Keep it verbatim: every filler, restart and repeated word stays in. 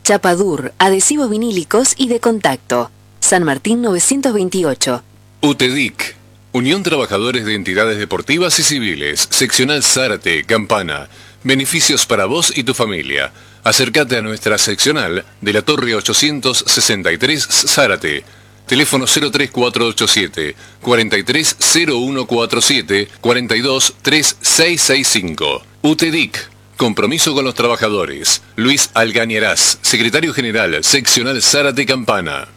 Chapadur, adhesivos vinílicos y de contacto. San Martín novecientos veintiocho. UTEDIC, Unión Trabajadores de Entidades Deportivas y Civiles, Seccional Zárate, Campana. Beneficios para vos y tu familia. Acércate a nuestra seccional de la Torre ochocientos sesenta y tres Zárate. Teléfono cero tres cuatro ocho siete, cuarenta y tres cero uno cuarenta y siete, cuarenta y dos treinta y seis sesenta y cinco. UTEDIC, Compromiso con los Trabajadores. Luis Algañarás, Secretario General, Seccional Zárate Campana.